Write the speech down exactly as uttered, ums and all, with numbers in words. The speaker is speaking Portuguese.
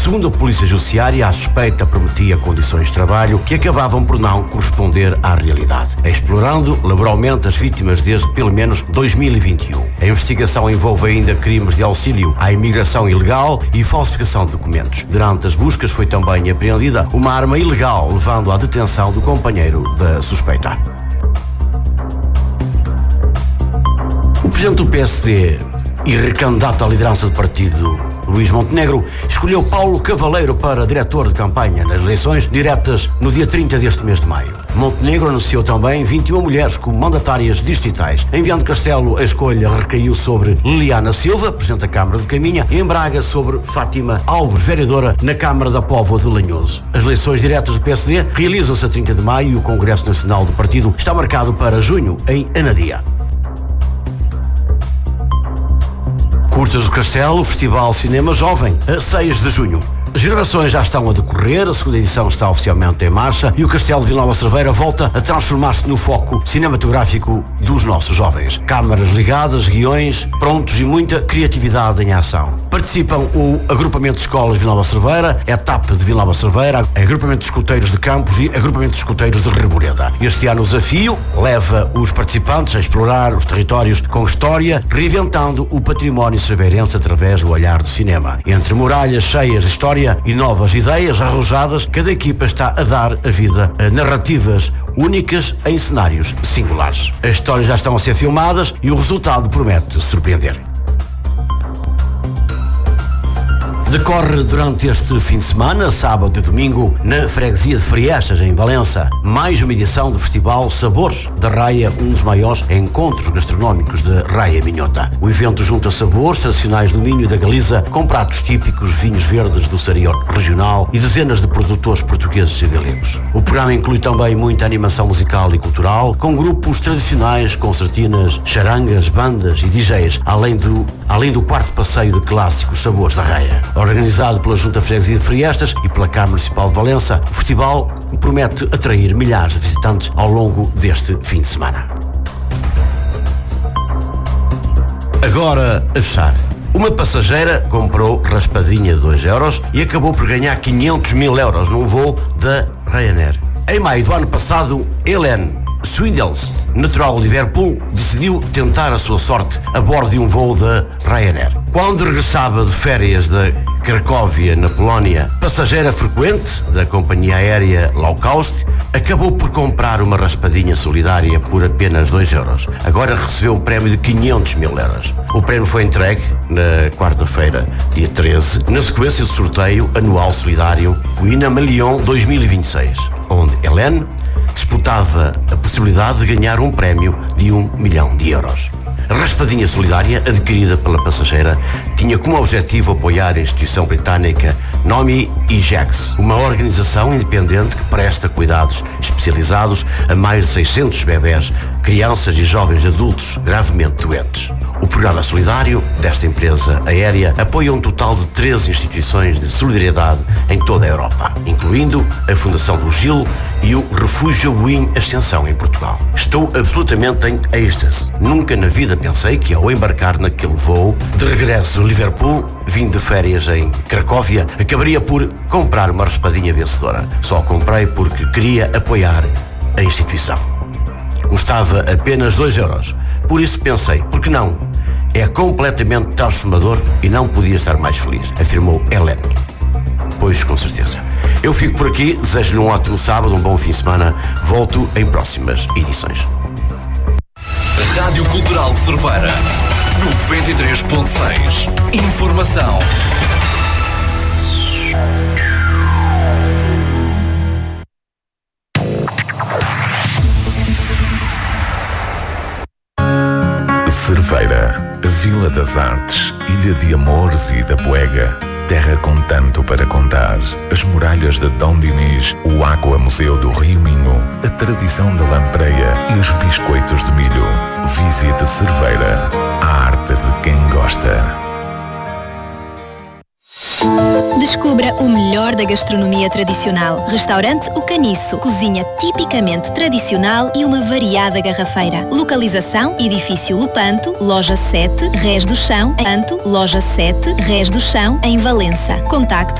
Segundo a Polícia Judiciária, a suspeita prometia condições de trabalho que acabavam por não corresponder à realidade, explorando laboralmente as vítimas desde pelo menos dois mil e vinte e um. A investigação envolve ainda crimes de auxílio à imigração ilegal e falsificação de documentos. Durante as buscas foi também apreendida uma arma ilegal, levando à detenção do companheiro da suspeita. O presidente do P S D e recandidato à liderança do partido, Luís Montenegro, escolheu Paulo Cavaleiro para diretor de campanha nas eleições diretas no dia trinta deste mês de maio. Montenegro anunciou também vinte e uma mulheres como mandatárias distritais. Em Viana do Castelo, a escolha recaiu sobre Liliana Silva, presidente da Câmara de Caminha, e em Braga sobre Fátima Alves, vereadora na Câmara da Póvoa de Lanhoso. As eleições diretas do P S D realizam-se a trinta de maio e o Congresso Nacional do Partido está marcado para junho, em Anadia. Curtas do Castelo, Festival Cinema Jovem, a seis de junho. As gravações já estão a decorrer, a segunda edição está oficialmente em marcha e o Castelo de Vila Nova de Cerveira volta a transformar-se no foco cinematográfico dos nossos jovens. Câmaras ligadas, guiões prontos e muita criatividade em ação. Participam o Agrupamento de Escolas de Vila Nova de Cerveira, a ETAP de Vila Nova de Cerveira, Agrupamento de Escuteiros de Campos e Agrupamento de Escuteiros de Reboreda. Este ano o desafio leva os participantes a explorar os territórios com história, reinventando o património cerveirense através do olhar do cinema. Entre muralhas cheias de história e novas ideias arrojadas, cada equipa está a dar a vida a narrativas únicas em cenários singulares. As histórias já estão a ser filmadas e o resultado promete surpreender. Decorre durante este fim de semana, sábado e domingo, na freguesia de Friestas, em Valença, mais uma edição do Festival Sabores da Raia, um dos maiores encontros gastronómicos da Raia Minhota. O evento junta sabores tradicionais do Minho e da Galiza, com pratos típicos, vinhos verdes do Sario regional e dezenas de produtores portugueses e galegos. O programa inclui também muita animação musical e cultural, com grupos tradicionais, concertinas, charangas, bandas e D Js, além do, além do quarto passeio de clássicos Sabores da Raia. Organizado pela Junta Freguesia de Friestas e pela Câmara Municipal de Valença, o festival promete atrair milhares de visitantes ao longo deste fim de semana. Agora, a fechar. Uma passageira comprou raspadinha de dois euros e acabou por ganhar quinhentos mil euros num voo da Ryanair. Em maio do ano passado, Helen Swindles, natural de Liverpool, decidiu tentar a sua sorte a bordo de um voo da Ryanair. Quando regressava de férias da Cracóvia, na Polónia, passageira frequente da companhia aérea low cost, acabou por comprar uma raspadinha solidária por apenas dois euros. Agora recebeu um prémio de quinhentos mil euros. O prémio foi entregue na quarta-feira, dia treze, na sequência do sorteio anual solidário Wina Million dois mil e vinte e seis, onde Helen disputava a possibilidade de ganhar um prémio de um milhão de euros. A raspadinha solidária, adquirida pela passageira, tinha como objetivo apoiar a instituição britânica Nomi e Jax, uma organização independente que presta cuidados especializados a mais de seiscentos bebés, crianças e jovens adultos gravemente doentes. O programa solidário desta empresa aérea apoia um total de treze instituições de solidariedade em toda a Europa, incluindo a Fundação do Gil e o Refúgio Buim Ascensão em Portugal. Estou absolutamente em êxtase. Nunca na vida pensei que, ao embarcar naquele voo de regresso a Liverpool, vindo de férias em Cracóvia, acabaria por comprar uma raspadinha vencedora. Só comprei porque queria apoiar a instituição. Custava apenas dois euros. Por isso pensei, por que não? É completamente transformador e não podia estar mais feliz, afirmou Helen. Pois, com certeza. Eu fico por aqui, desejo-lhe um ótimo sábado, um bom fim de semana. Volto em próximas edições. Rádio Cultural de Cerveira, noventa e três ponto seis. Informação. Cerveira, a Vila das Artes, ilha de amores e da poega, terra com tanto para contar. As muralhas de Dom Dinis, o Aqua Museu do Rio Minho, a tradição da lampreia e os biscoitos de milho. Visite Cerveira, a arte de quem gosta. Descubra o melhor da gastronomia tradicional. Restaurante O Caniço. Cozinha tipicamente tradicional e uma variada garrafeira. Localização: Edifício Lupanto, Loja sete, Rés do Chão, Anto, Loja sete, Rés do Chão, em Valença. Contacto